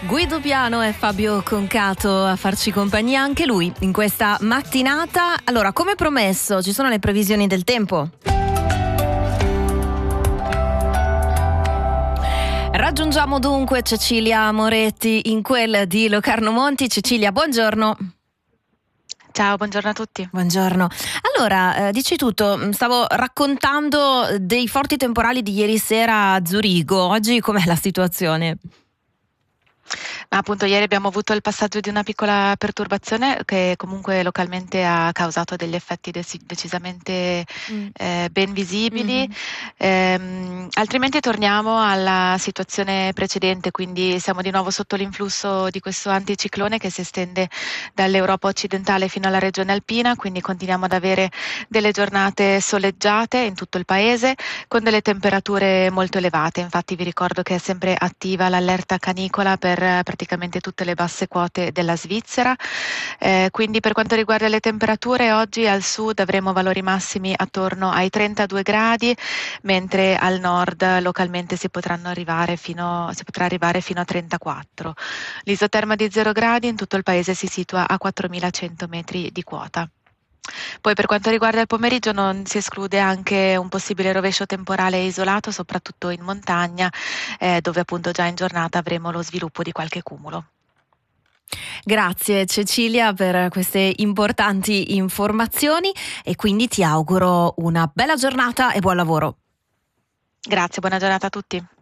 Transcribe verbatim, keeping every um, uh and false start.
Guido Piano e Fabio Concato a farci compagnia anche lui in questa mattinata. Allora, come promesso, ci sono le previsioni del tempo. Raggiungiamo dunque Cecilia Moretti in quel di Locarno Monti. Cecilia, buongiorno. Ciao, buongiorno a tutti. Buongiorno. Allora, eh, dici tutto, stavo raccontando dei forti temporali di ieri sera a Zurigo. Oggi com'è la situazione? Ma appunto ieri abbiamo avuto il passaggio di una piccola perturbazione che comunque localmente ha causato degli effetti dec- decisamente Mm. eh, ben visibili. Mm-hmm. Ehm, altrimenti torniamo alla situazione precedente, quindi siamo di nuovo sotto l'influsso di questo anticiclone che si estende dall'Europa occidentale fino alla regione alpina, quindi continuiamo ad avere delle giornate soleggiate in tutto il paese con delle temperature molto elevate. Infatti vi ricordo che è sempre attiva l'allerta canicola per praticamente tutte le basse quote della Svizzera. Eh, quindi per quanto riguarda le temperature, oggi al sud avremo valori massimi attorno ai trentadue gradi, mentre al nord localmente si potranno arrivare fino, si potrà arrivare fino a trentaquattro. L'isoterma di zero gradi in tutto il paese si situa a quattromilacento metri di quota. Poi per quanto riguarda il pomeriggio non si esclude anche un possibile rovescio temporale isolato, soprattutto in montagna, eh, dove appunto già in giornata avremo lo sviluppo di qualche cumulo. Grazie Cecilia per queste importanti informazioni e quindi ti auguro una bella giornata e buon lavoro. Grazie, buona giornata a tutti.